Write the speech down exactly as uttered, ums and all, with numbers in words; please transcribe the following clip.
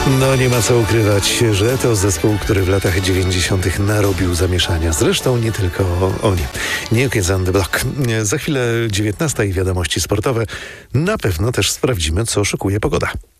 No nie ma co ukrywać, że to zespół, który w latach dziewięćdziesiątych narobił zamieszania. Zresztą nie tylko oni. New Kids on the Block. Za chwilę dziewiętnasta i wiadomości sportowe. Na pewno też sprawdzimy, co szykuje pogoda.